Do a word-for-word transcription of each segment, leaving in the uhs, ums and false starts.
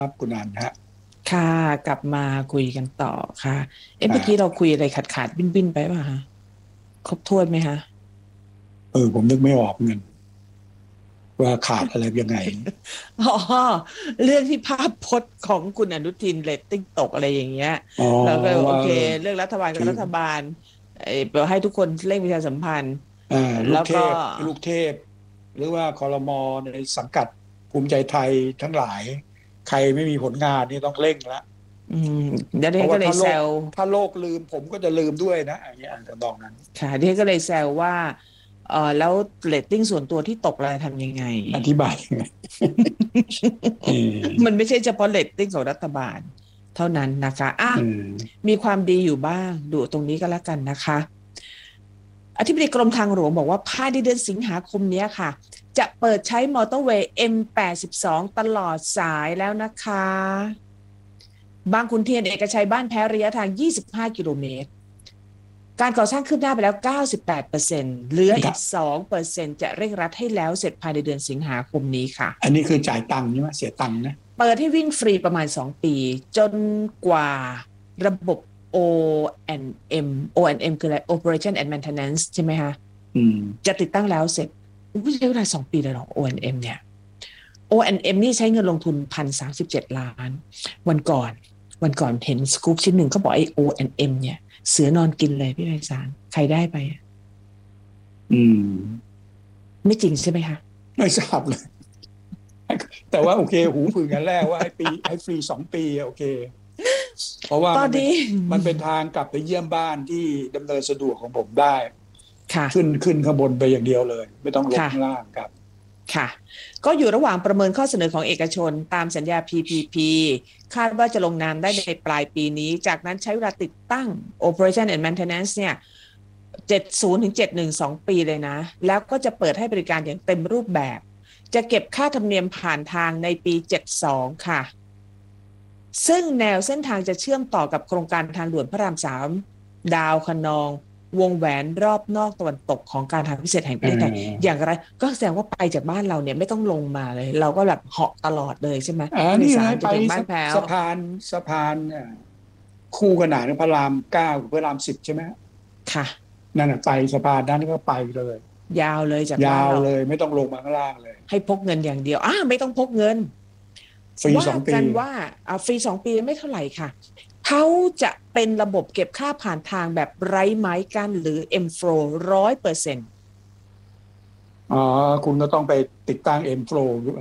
ครับคุณนันฮะค่ะกลับมาคุยกันต่อค่ะเอ๊ะอ่เมื่อกี้เราาคุยอะไรขาดขาดบิ้นบิ้นไปป่ะฮะครบถ้วนไหมฮะเออผมนึกไม่ออกเงินว่าขาดอะไรยังไงอ๋อเรื่องที่ภาพพจน์ของคุณอนุทินเรตติ้งตกอะไรอย่างเงี้ยอ๋อเราก็โอเคว่าเออเรื่องรัฐบาลกับคือรัฐบาลเอ่อให้ทุกคนเร่งประชาสัมพันธ์อ่าลูแล้วก็กเทพลูกเทพหรือว่าคอรมอในสังกัดภูมิใจไทยทั้งหลายใครไม่มีผลงานนี่ต้องเร่งละอืมเดี๋ยวเพนี้ราะว่าถ้าโลกก็เลยแซวถ้าโลกลืมผมก็จะลืมด้วยนะอย่างเงี้ยจะบอกนั้นค่ะเดี๋ยวนี้ก็เลยแซวว่าเออแล้วเรตติ้งส่วนตัวที่ตกอะไรทำยังไงอธิบายยังไงเอมันอไม่ใช่เฉพาะเรตติ้งของรัฐบาลเท่านั้นนะคะอ่ะเออมีความดีอยู่บ้างดูตรงนี้ก็แล้วกันนะคะอธิบดีกรมทางหลวงบอกว่าภายในเดือนสิงหาคมนี้ค่ะจะเปิดใช้มอเตอร์เวย์ เอ็ม แปดสิบสอง ตลอดสายแล้วนะคะบางขุนเทียนเอกชัยบ้านแพ้ระยะทางยี่สิบห้ากิโลเมตรการก่อสร้างคืบหน้าไปแล้วเก้าสิบแปดเปอร์เซ็นต์เหลืออีกครับสองเปอร์เซ็นต์จะเร่งรัดให้แล้วเสร็จภายในเดือนสิงหาคมนี้ค่ะอันนี้คือจ่ายตังค์ใช่ไหมเสียตังค์นะเปิดให้วิ่งฟรีประมาณสองปีจนกว่าระบบ โอ แอนด์ เอ็ม โอ แอนด์ เอ็ม คืออะไร Operation and Maintenance ใช่ไหมคะอืมจะติดตั้งแล้วเสร็จอุ๊ยใช้เวลาสองปีเลยเหรอ โอ แอนด์ เอ็ม เนี่ย โอ แอนด์ เอ็ม นี่ใช้เงินลงทุนพันสามสิบเจ็ดล้านวันก่อนวันก่อนเห็นสกู๊ปชิ้นหนึ่งเขาบอกไอ้ โอ แอนด์ เอ็ม เนี่ยเสือนอนกินเลยพี่ไพศาลใครได้ไปอืมไม่จริงใช่ไหมคะไม่ทราบเลย แต่ว่าโอเคหูผึ่งกันแรกว่าให้ปีให้ฟรีสองปีโอเคเพราะว่ามันเป็นตอนนี้มันเป็นทางกลับไปเยี่ยมบ้านที่ดำเนินสะดวกของผมได้ค่ะขึ้นขึ้นข้างบนไปอย่างเดียวเลยไม่ต้องลงค่ะข้างล่างครับค่ะก็อยู่ระหว่างประเมินข้อเสนอของเอกชนตามสัญญา พี พี พี คาดว่าจะลงนามได้ในปลายปีนี้จากนั้นใช้เวลาติดตั้ง Operation and Maintenance เนี่ยเจ็ดสิบถึงเจ็ดร้อยสิบสองปีเลยนะแล้วก็จะเปิดให้บริการอย่างเต็มรูปแบบจะเก็บค่าธรรมเนียมผ่านทางในปีเจ็ดสิบสองค่ะซึ่งแนวเส้นทางจะเชื่อมต่อกับโครงการทางด่วนพระรามสามดาวคะนองวงแหวนรอบนอกตะวันตกของการทางพิเศษแห่งปเอระเทศไทยออย่างไรก็แสดงว่าไปจากบ้านเราเนี่ยไม่ต้องลงมาเลยเราก็แบบเหาะตลอดเลยใช่ไหมอ่าผู้โดนี่ไงไปยสารจะถึงบ้าสะนแพ้วสะพานสะพานเนี่ยคู่ขนานกับพระรามเก้ากับพระรามสิบใช่ไหมค่ะนั่นน่ะไปสะพานนั้นก็ไปเลยยาวเลยจากยาวบ้านเราเลยไม่ต้องลงมาข้างล่างเลยให้พกเงินอย่างเดียวอ่าไม่ต้องพกเงินฟรีว่าสองปีกันว่าอ่าฟรีสองปีไม่เท่าไหร่ค่ะเขาจะเป็นระบบเก็บค่าผ่านทางแบบไร้ไม้กั้นหรือ เอ็ม โฟร์ ร้อยเปอร์เซ็นต์อ๋อคุณก็ต้องไปติดตั้งเอ็มโฟลด้วย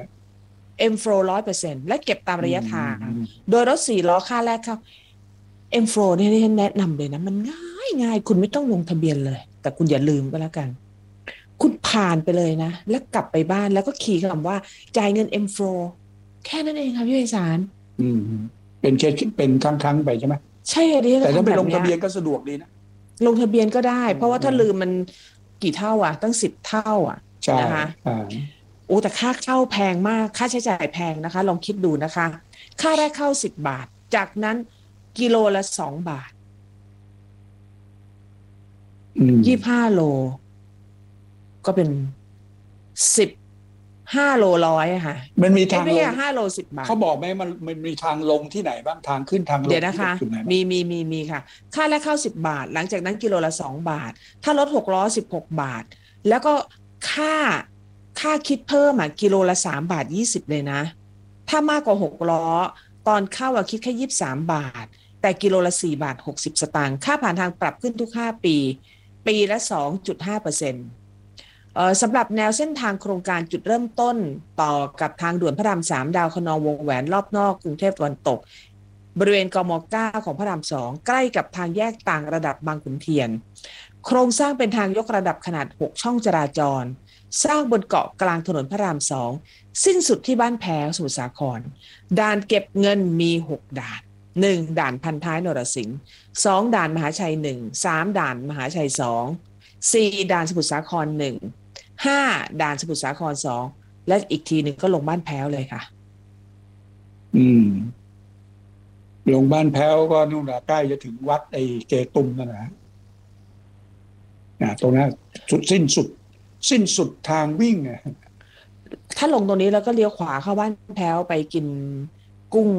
M Flow ร้อยเปอร์เซ็นต์และเก็บตามอืระยะทางมโดยรถสี่ล้อค่าแรกเข้า M Flow เนี่ยแนะนำเลยนะมันง่ายง่ายคุณไม่ต้องลงทะเบียนเลย แต่คุณอย่าลืมก็แล้วกัน คุณผ่านไปเลยนะ แล้วกลับไปบ้านแล้วก็คีย์คำว่าจ่ายเงิน M Flow แค่นั้นเองค่ะพี่ไพศาลอืมเป็นเคสเป็นครั้งครั้งไปใช่ไหมใช่อันนี้ก็แต่ถ้าไปทำแบบเนี้ยลงทะเบียนก็สะดวกดีนะลงทะเบียนก็ได้เออเพราะว่าเออถ้าลืมมันกี่เท่าอ่ะตั้งสิบเท่าอ่ะใช่นะคะอ่าโอ้แต่ค่าเข้าแพงมากค่าใช้จ่ายแพงนะคะลองคิดดูนะคะค่าแรกเข้าสิบบาทจากนั้นกิโลละสองบาทอืมยี่ห้าโลก็เป็นสิบห้าโลร้อยอะค่ะมันมีเอ้ยไม่ทางลงใช่ห้าโลสิบบาทเขาบอกไหมมันมันมีทางลงที่ไหนบ้างทางขึ้นทางลงที่ตรเดี๋ยวนะคะงจุดไหนบ้างมีมีมีมีค่ะค่าแรกเข้าสิบบาทหลังจากนั้นกิโลละสองบาทถ้ารถหกล้อสิบหกบาทแล้วก็ค่าค่าคิดเพิ่มอ่ะกิโลละสามบาทยี่สิบเลยนะถ้ามากกว่าหกล้อตอนเข้าอะคิดแค่ยี่สิบสามบาทแต่กิโลละสี่บาทหกสิบสตางค์ค่าผ่านทางปรับขึ้นทุกห้าปีปีละสองจุดห้าเปอร์เซ็นต์ เอ่อสำหรับแนวเส้นทางโครงการจุดเริ่มต้นต่อกับทางด่วนพระรามสามดาวคะนองวงแหวนรอบนอกกรุงเทพตะวันตกบริเวณกมเก้าของพระรามสองใกล้กับทางแยกต่างระดับบางขุนเทียนโครงสร้างเป็นทางยกระดับขนาดหกช่องจราจรสร้างบนเกาะกลางถนนพระรามสองสิ้นสุดที่บ้านแพ้วสมุทรสาครด่านเก็บเงินมีหกด่านหนึ่งด่านพันท้ายนรสิงห์สองด่านมหาชัยหนึ่งสามด่านมหาชัยสองสี่ด่านสมุทรสาครหนึ่ง ห้าด่านสมุทรสาครสองและอีกทีหนึ่งก็ลงบ้านแพ้วเลยค่ะอืมลงบ้านแพ้วก็นู่นนะใกล้จะถึงวัดไอ้เกตุมนั่นนะนะตรงนั้นสุดสิ้นสุดสิ้นสุดทางวิ่งอ่ะถ้าลงตรงนี้แล้วก็เลี้ยวขวาเข้าบ้านแพ้วไปกินกุ้ง